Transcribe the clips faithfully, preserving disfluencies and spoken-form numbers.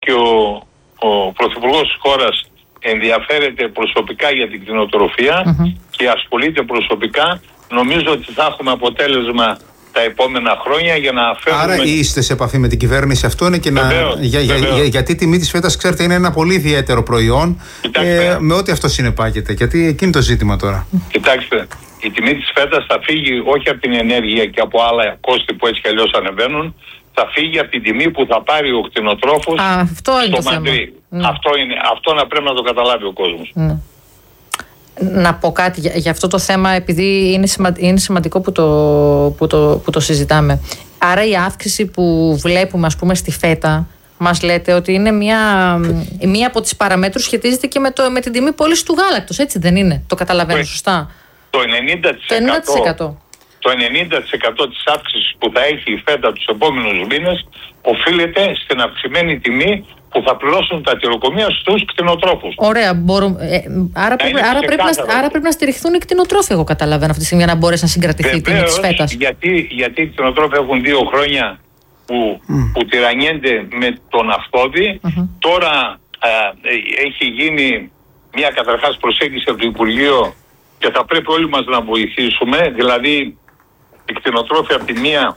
και ο, ο Πρωθυπουργός της χώρας ενδιαφέρεται προσωπικά για την κτηνοτροφία mm-hmm. και ασχολείται προσωπικά, νομίζω ότι θα έχουμε αποτέλεσμα τα επόμενα χρόνια για να φέρουμε... Άρα είστε σε επαφή με την κυβέρνηση, αυτό είναι και βεβαίως, να... Για, για, για, γιατί η τιμή της φέτας, ξέρετε, είναι ένα πολύ ιδιαίτερο προϊόν ε, με ό,τι αυτό συνεπάγεται. Γιατί εκείνη το ζήτημα τώρα. Κοιτάξτε, η τιμή της φέτας θα φύγει όχι από την ενέργεια και από άλλα κόστη που έτσι κι αλλιώς ανεβαίνουν, θα φύγει από την τιμή που θα πάρει ο κτηνοτρόφος στο Μαντρί. Ναι. Αυτό, είναι, αυτό να πρέπει να το καταλάβει ο κόσμος. Ναι. Να πω κάτι για, για αυτό το θέμα, επειδή είναι, σημα, είναι σημαντικό που το, που, το, που το συζητάμε. Άρα η αύξηση που βλέπουμε, ας πούμε, στη φέτα, μας λέτε ότι είναι μία, μία από τις παραμέτρους σχετίζεται και με, το, με την τιμή πώλησης του γάλακτος, έτσι δεν είναι? Το καταλαβαίνω το, σωστά? Το ενενήντα τοις εκατό, το ενενήντα τοις εκατό. Το ενενήντα τοις εκατό της αύξησης που θα έχει η φέτα τους επόμενους μήνες οφείλεται στην αυξημένη τιμή που θα πληρώσουν τα τυροκομεία στους κτηνοτρόφους. Ωραία. Μπορούμε, ε, άρα, πρέπει, άρα, πρέπει να, άρα πρέπει να στηριχθούν οι κτηνοτρόφοι, εγώ καταλαβαίνω αυτή τη στιγμή, για να μπορέσει να συγκρατηθεί η τιμή της φέτας. Γιατί, γιατί οι κτηνοτρόφοι έχουν δύο χρόνια που, mm. που τυραννιένται με τον αυτόδη. Mm-hmm. Τώρα ε, έχει γίνει μια καταρχάς προσέγγιση από το Υπουργείο και θα πρέπει όλοι μας να βοηθήσουμε. Δηλαδή, οι κτηνοτρόφοι από τη μία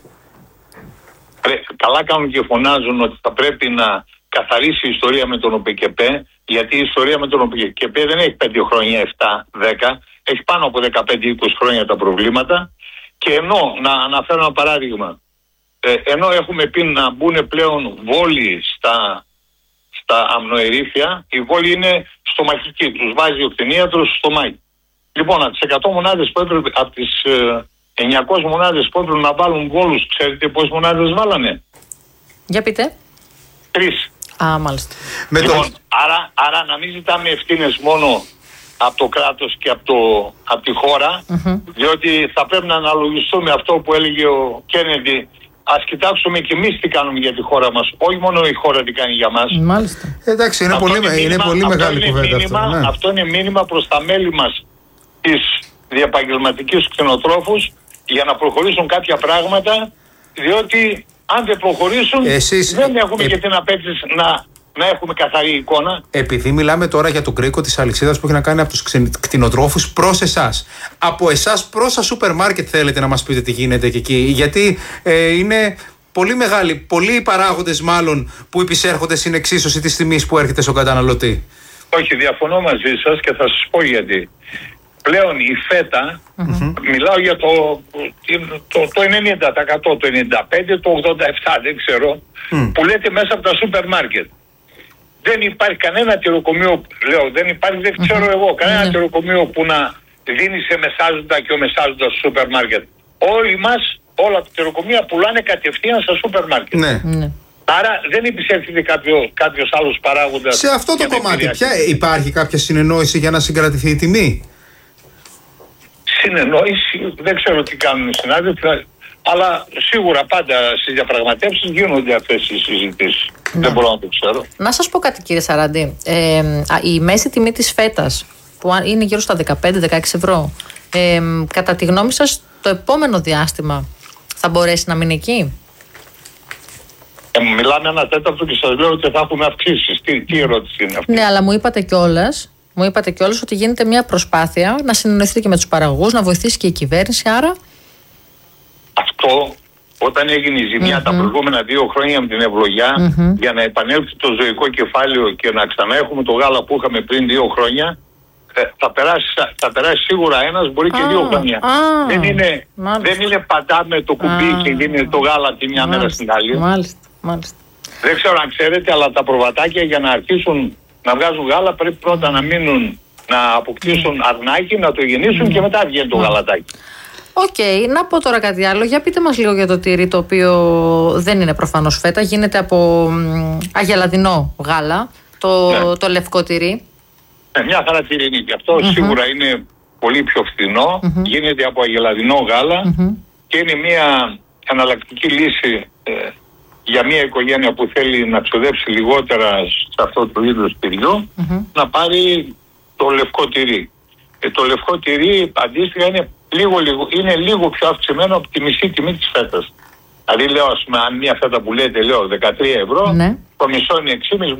καλά κάνουν και φωνάζουν ότι θα πρέπει να καθαρίσει η ιστορία με τον ΟΠΕΚΕΠΕ, γιατί η ιστορία με τον ΟΠΕΚΕΠΕ δεν έχει πέντε χρόνια, επτά, δέκα, έχει πάνω από δεκαπέντε είκοσι χρόνια τα προβλήματα. Και ενώ, να αναφέρω ένα παράδειγμα, ε, ενώ έχουμε πει να μπουν πλέον βόλοι στα, στα αμνοερήφια, η βόλη είναι στομαχική, τους βάζει ο κτηνίατρος στο στομάχι. Λοιπόν, από τις εκατό μονάδες που έπρεπε, από τις ε, εννιακόσιες μονάδες που έπρεπε να βάλουν βόλους, ξέρετε πόσες μονάδες βάλανε? Για πείτε. Τρεις. Α, μάλιστα. Λοιπόν, το... άρα, άρα να μην ζητάμε ευθύνες μόνο από το κράτος και από, το, από τη χώρα, mm-hmm. διότι θα πρέπει να αναλογιστούμε αυτό που έλεγε ο Κέννεντι. Ας κοιτάξουμε και εμείς τι κάνουμε για τη χώρα μας, όχι μόνο η χώρα τι κάνει για μας. Μάλιστα. Εντάξει, είναι πολύ, είναι μήνυμα, είναι πολύ μεγάλη είναι κουβέντα μήνυμα, αυτό. Ναι. Αυτό είναι μήνυμα προς τα μέλη μας της διαπαγγελματικής κτηνοτρόφους για να προχωρήσουν κάποια πράγματα, διότι αν δεν προχωρήσουν εσείς, δεν έχουμε ε, και την απέτηση να, να έχουμε καθαρή εικόνα. Επειδή μιλάμε τώρα για τον κρίκο της αλυσίδας που έχει να κάνει από τους κτηνοτρόφους προς εσάς, από εσάς προς τα σούπερ μάρκετ θέλετε να μας πείτε τι γίνεται και εκεί? Γιατί ε, είναι πολύ μεγάλοι, πολλοί παράγοντες μάλλον που υπησέρχονται στην εξίσωση της τιμής που έρχεται στον καταναλωτή. Όχι, διαφωνώ μαζί σας και θα σας πω γιατί. Πλέον η φέτα, mm-hmm. μιλάω για το, το, το ενενήντα τοις εκατό, το ενενήντα πέντε τοις εκατό, το ογδόντα επτά τοις εκατό, δεν ξέρω, mm. που λέτε μέσα από τα σούπερ μάρκετ. Δεν υπάρχει κανένα τυροκομείο, λέω, δεν υπάρχει, δεν ξέρω mm-hmm. εγώ, κανένα mm-hmm. τυροκομείο που να δίνει σε μεσάζοντα και ο μεσάζοντας στο σούπερ μάρκετ. Όλοι μας, όλα τα τυροκομεία πουλάνε κατευθείαν στα σούπερ μάρκετ. Ναι. Mm-hmm. Άρα δεν υπησέρχεται κάποιο, κάποιος άλλος παράγοντας. Σε αυτό το κομμάτι, ποια υπάρχει κάποια συνεννόηση για να συγκρατηθεί η τιμή? Συνεννόηση, δεν ξέρω τι κάνουν οι συνάδελφοι, αλλά σίγουρα πάντα στις διαπραγματεύσεις γίνονται αυτές οι συζητήσεις. Ναι. Δεν μπορώ να το ξέρω. Να σας πω κάτι, κύριε Σαραντή. Ε, η μέση τιμή της φέτας, που είναι γύρω στα δεκαπέντε με δεκαέξι ευρώ, ε, κατά τη γνώμη σας το επόμενο διάστημα θα μπορέσει να μείνει εκεί? Ε, μιλάμε ένα τέταρτο και σας λέω ότι θα έχουμε αυξήσεις. Τι, τι ερώτηση είναι αυτή? Ναι, αλλά μου είπατε κιόλας Μου είπατε κιόλας ότι γίνεται μια προσπάθεια να συνεννοηθείτε και με τους παραγωγούς, να βοηθήσει και η κυβέρνηση, άρα. Αυτό, όταν έγινε η ζημιά mm-hmm. τα προηγούμενα δύο χρόνια με την ευλογιά, mm-hmm. για να επανέλθει το ζωικό κεφάλαιο και να ξαναέχουμε το γάλα που είχαμε πριν δύο χρόνια, θα περάσει, θα περάσει σίγουρα ένας, μπορεί και ah, δύο χρόνια. Ah, δεν, είναι, δεν είναι παντά με το κουμπί ah, και γίνει το γάλα τη μια μάλιστα, μέρα στην άλλη. Μάλιστα, μάλιστα. Δεν ξέρω αν ξέρετε, αλλά τα προβατάκια για να αρχίσουν να βγάζουν γάλα πρέπει πρώτα να μείνουν, να αποκτήσουν mm. αρνάκι, να το γεννήσουν mm. και μετά βγαίνει το mm. γαλατάκι. Οκ, okay, να πω τώρα κάτι άλλο. Για πείτε μας λίγο για το τυρί, το οποίο δεν είναι προφανώς φέτα, γίνεται από αγελαδινό γάλα, το, ναι. το λευκό τυρί. Ε, μια χαρά τυρί είναι και αυτό, mm-hmm. σίγουρα είναι πολύ πιο φθηνό, mm-hmm. γίνεται από αγελαδινό γάλα mm-hmm. και είναι μια εναλλακτική λύση ε, για μια οικογένεια που θέλει να ξοδέψει λιγότερα σε αυτό το είδος τυριού, mm-hmm. να πάρει το λευκό τυρί. Ε, το λευκό τυρί αντίστοιχα είναι λίγο, λίγο, είναι λίγο πιο αυξημένο από τη μισή τιμή της φέτας. Δηλαδή λέω, ας πούμε, αν μια φέτα που λέτε, λέω δεκατρία ευρώ, ναι. το μισό είναι έξι κόμμα πέντε